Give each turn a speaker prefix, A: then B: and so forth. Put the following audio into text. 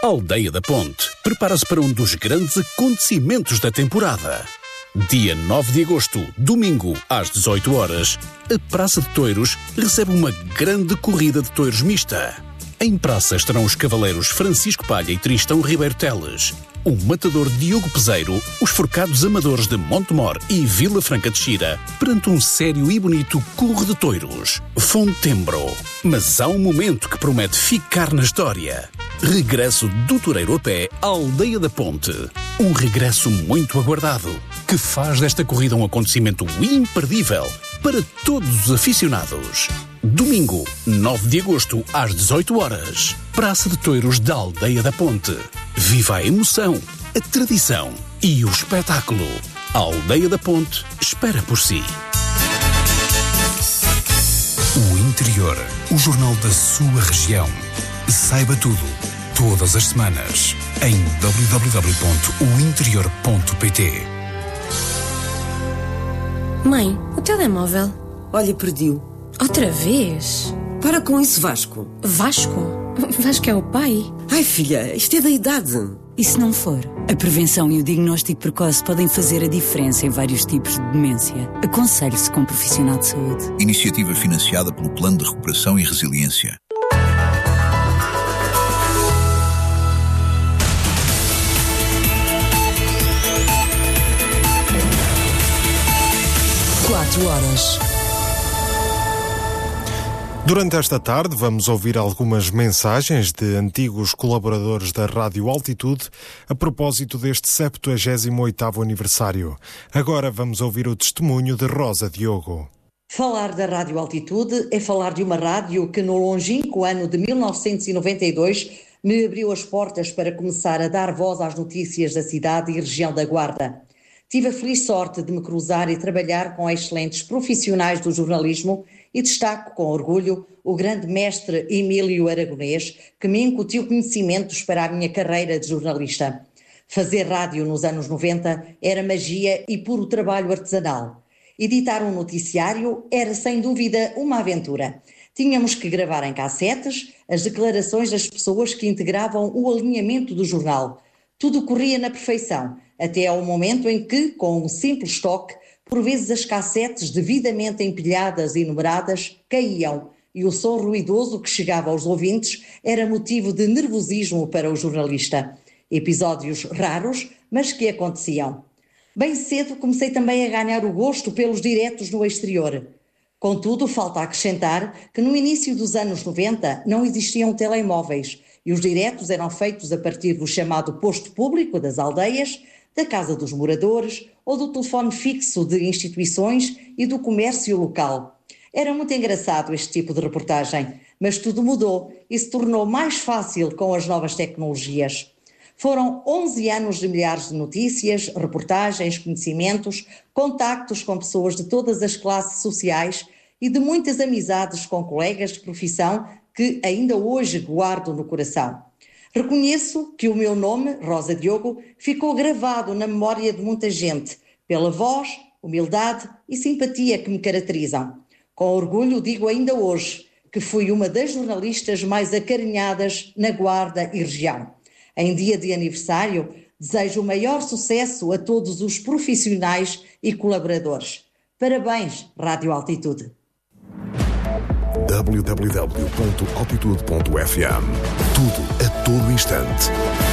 A: Aldeia da Ponte prepara-se para um dos grandes acontecimentos da temporada. Dia 9 de agosto, domingo, às 18 horas, a Praça de Toiros recebe uma grande corrida de touros mista. Em praça estarão os cavaleiros Francisco Palha e Tristão Ribeiro Teles, o matador Diogo Peseiro, os forcados amadores de Montemor e Vila Franca de Xira, perante um sério e bonito corro de touros. Fontembro. Mas há um momento que promete ficar na história. Regresso do toureiro a pé à Aldeia da Ponte. Um regresso muito aguardado, que faz desta corrida um acontecimento imperdível para todos os aficionados. Domingo, 9 de agosto, às 18 horas. Praça de Touros da Aldeia da Ponte. Viva a emoção, a tradição e o espetáculo. A Aldeia da Ponte espera por si.
B: O Interior, o jornal da sua região. Saiba tudo, todas as semanas, em www.ointerior.pt.
C: Mãe, o telemóvel.
D: Olha, perdi-o.
C: Outra vez?
D: Para com isso, Vasco.
C: Vasco? Vasco é o pai?
D: Ai, filha, isto é da idade.
E: E se não for? A prevenção e o diagnóstico precoce podem fazer a diferença em vários tipos de demência. Aconselhe-se com um profissional de saúde.
F: Iniciativa financiada pelo Plano de Recuperação e Resiliência.
D: Horas.
G: Durante esta tarde vamos ouvir algumas mensagens de antigos colaboradores da Rádio Altitude a propósito deste 78º aniversário. Agora vamos ouvir o testemunho de Rosa Diogo.
H: Falar da Rádio Altitude é falar de uma rádio que no longínquo ano de 1992 me abriu as portas para começar a dar voz às notícias da cidade e região da Guarda. Tive a feliz sorte de me cruzar e trabalhar com excelentes profissionais do jornalismo e destaco com orgulho o grande mestre Emílio Aragonês, que me incutiu conhecimentos para a minha carreira de jornalista. Fazer rádio nos anos 90 era magia e puro trabalho artesanal. Editar um noticiário era sem dúvida uma aventura. Tínhamos que gravar em cassetes as declarações das pessoas que integravam o alinhamento do jornal. Tudo corria na perfeição, até ao momento em que, com um simples toque, por vezes as cassetes devidamente empilhadas e numeradas caíam e o som ruidoso que chegava aos ouvintes era motivo de nervosismo para o jornalista. Episódios raros, mas que aconteciam. Bem cedo comecei também a ganhar o gosto pelos diretos no exterior. Contudo, falta acrescentar que no início dos anos 90 não existiam telemóveis e os diretos eram feitos a partir do chamado posto público das aldeias, da casa dos moradores ou do telefone fixo de instituições e do comércio local. Era muito engraçado este tipo de reportagem, mas tudo mudou e se tornou mais fácil com as novas tecnologias. Foram 11 anos de milhares de notícias, reportagens, conhecimentos, contactos com pessoas de todas as classes sociais e de muitas amizades com colegas de profissão que ainda hoje guardo no coração. Reconheço que o meu nome, Rosa Diogo, ficou gravado na memória de muita gente, pela voz, humildade e simpatia que me caracterizam. Com orgulho digo ainda hoje que fui uma das jornalistas mais acarinhadas na Guarda e região. Em dia de aniversário, desejo o maior sucesso a todos os profissionais e colaboradores. Parabéns, Rádio Altitude.
I: www.altitude.fm. Tudo a todo instante.